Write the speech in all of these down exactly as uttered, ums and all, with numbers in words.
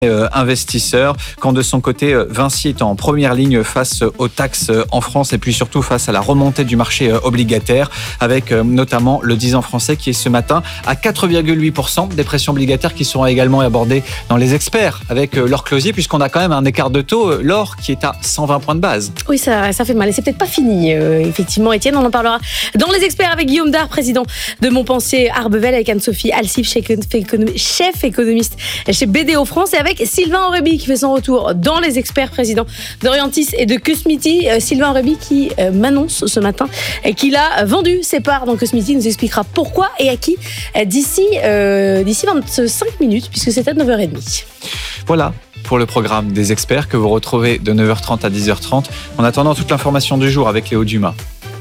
Euh, investisseurs, quand de son côté euh, Vinci est en première ligne face aux taxes euh, en France et puis surtout face à la remontée du marché euh, obligataire avec euh, notamment le dix ans français qui est ce matin à quatre virgule huit pour cent, des pressions obligataires qui seront également abordées dans les experts avec euh, l'or closier puisqu'on a quand même un écart de taux, euh, l'or qui est à cent vingt points de base. Oui, ça, ça fait mal et c'est peut-être pas fini euh, effectivement Étienne, on en parlera dans les experts avec Guillaume Dard, président de Montpensier Arbevel, avec Anne-Sophie Alsif, chef économiste chez B D O France, et avec Sylvain Aurébi qui fait son retour dans les experts, président d'Orientis et de Cosmiti. Euh, Sylvain Aurébi qui euh, m'annonce ce matin euh, qu'il a vendu ses parts dans Cosmiti. Il nous expliquera pourquoi et à qui euh, d'ici, euh, d'ici vingt-cinq minutes, puisque c'est à neuf heures trente. Voilà pour le programme des experts que vous retrouvez de neuf heures trente à dix heures trente. En attendant, toute l'information du jour avec Léo Dumas.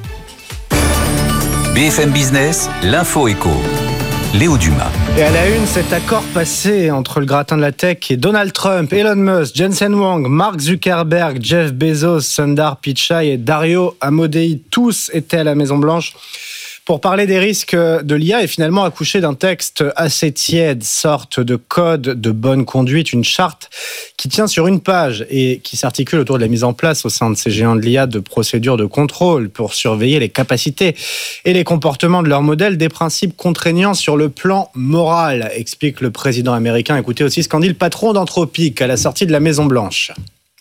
B F M Business, l'info éco. Léo Dumas. Et à la une, cet accord passé entre le gratin de la tech et Donald Trump, Elon Musk, Jensen Huang, Mark Zuckerberg, Jeff Bezos, Sundar Pichai et Dario Amodei, tous étaient à la Maison-Blanche pour parler des risques de l'I A et finalement accoucher d'un texte assez tiède, sorte de code de bonne conduite, une charte qui tient sur une page et qui s'articule autour de la mise en place au sein de ces géants de l'I A de procédures de contrôle pour surveiller les capacités et les comportements de leurs modèles, des principes contraignants sur le plan moral, explique le président américain. Écoutez aussi ce qu'en dit le patron d'Anthropic à la sortie de la Maison-Blanche.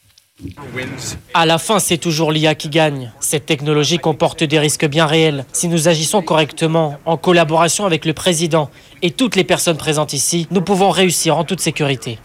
À la fin, c'est toujours l'I A qui gagne. Cette technologie comporte des risques bien réels. Si nous agissons correctement, en collaboration avec le président et toutes les personnes présentes ici, nous pouvons réussir en toute sécurité.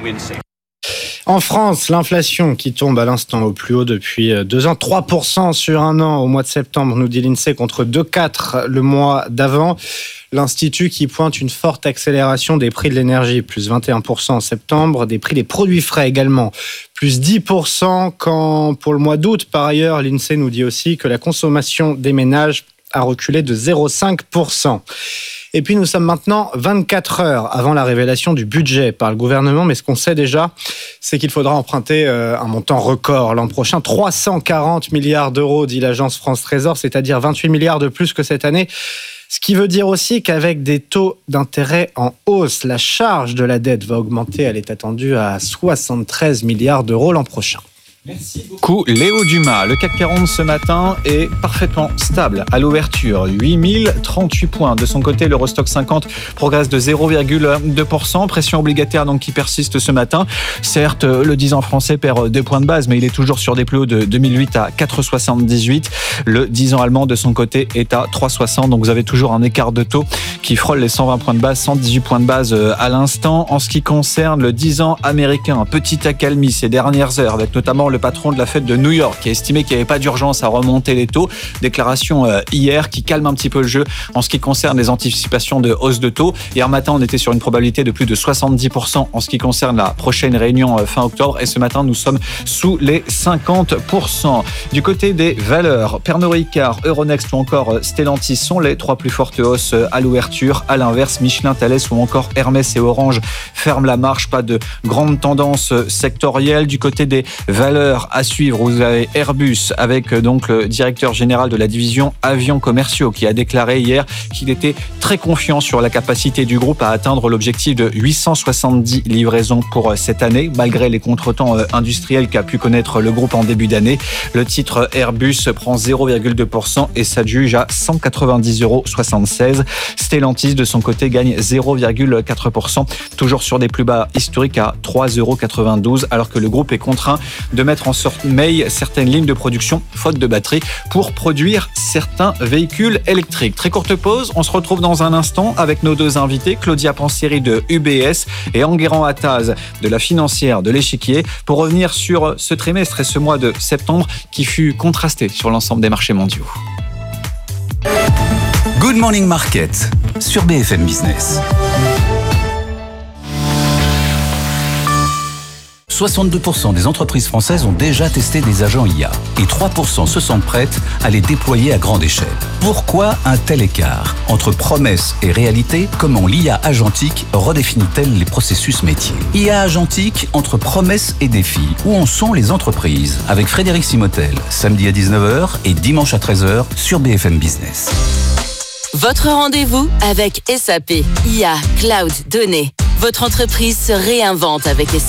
En France, l'inflation qui tombe à l'instant au plus haut depuis deux ans, trois pour cent sur un an au mois de septembre, nous dit l'INSEE, contre deux virgule quatre pour cent le mois d'avant. L'Institut qui pointe une forte accélération des prix de l'énergie, plus vingt et un pour cent en septembre, des prix des produits frais également, plus dix pour cent quand pour le mois d'août. Par ailleurs, l'INSEE nous dit aussi que la consommation des ménages a reculé de zéro virgule cinq pour cent. Et puis nous sommes maintenant vingt-quatre heures avant la révélation du budget par le gouvernement. Mais ce qu'on sait déjà, c'est qu'il faudra emprunter un montant record l'an prochain. trois cent quarante milliards d'euros, dit l'agence France Trésor, c'est-à-dire vingt-huit milliards de plus que cette année. Ce qui veut dire aussi qu'avec des taux d'intérêt en hausse, la charge de la dette va augmenter. Elle est attendue à soixante-treize milliards d'euros l'an prochain. Merci beaucoup Léo Dumas. Le C A C quarante ce matin est parfaitement stable à l'ouverture, huit mille trente-huit points. De son côté, l'Eurostoxx cinquante progresse de zéro virgule deux pour cent. Pression obligataire donc qui persiste ce matin. Certes, le dix ans français perd deux points de base, mais il est toujours sur des plus hauts de deux mille huit à quatre virgule soixante-dix-huit. Le dix ans allemand de son côté est à trois virgule soixante. Donc vous avez toujours un écart de taux qui frôle les cent vingt points de base, cent dix-huit points de base à l'instant. En ce qui concerne le dix ans américain, un petit accalmie ces dernières heures avec notamment le patron de la Fed de New York qui a estimé qu'il n'y avait pas d'urgence à remonter les taux. Déclaration euh, hier qui calme un petit peu le jeu en ce qui concerne les anticipations de hausse de taux. Hier matin, on était sur une probabilité de plus de soixante-dix pour cent en ce qui concerne la prochaine réunion euh, fin octobre et ce matin, nous sommes sous les cinquante pour cent. Du côté des valeurs, Pernod Ricard, Euronext ou encore Stellantis sont les trois plus fortes hausses à l'ouverture. À l'inverse, Michelin, Thales ou encore Hermès et Orange ferment la marche. Pas de grande tendance sectorielle. Du côté des valeurs à suivre, vous avez Airbus avec donc le directeur général de la division avions commerciaux qui a déclaré hier qu'il était très confiant sur la capacité du groupe à atteindre l'objectif de huit cent soixante-dix livraisons pour cette année, malgré les contretemps industriels qu'a pu connaître le groupe en début d'année. Le titre Airbus prend zéro virgule deux pour cent et s'adjuge à cent quatre-vingt-dix euros soixante-seize. Stellantis, de son côté, gagne zéro virgule quatre pour cent, toujours sur des plus bas historiques à trois euros quatre-vingt-douze, alors que le groupe est contraint de mettre en sommeil certaines lignes de production, faute de batterie, pour produire certains véhicules électriques. Très courte pause, on se retrouve dans un instant avec nos deux invités, Claudia Panseri de U B S et Enguerrand Attaz de la financière de l'Échiquier, pour revenir sur ce trimestre et ce mois de septembre qui fut contrasté sur l'ensemble des marchés mondiaux. Good Morning Market sur B F M Business. soixante-deux pour cent des entreprises françaises ont déjà testé des agents I A et trois pour cent se sentent prêtes à les déployer à grande échelle. Pourquoi un tel écart entre promesses et réalité? Comment l'I A agentique redéfinit-elle les processus métiers? I A agentique entre promesses et défis. Où en sont les entreprises? Avec Frédéric Simotel, samedi à dix-neuf heures et dimanche à treize heures sur B F M Business. Votre rendez-vous avec S A P. I A, cloud, données. Votre entreprise se réinvente avec S A P.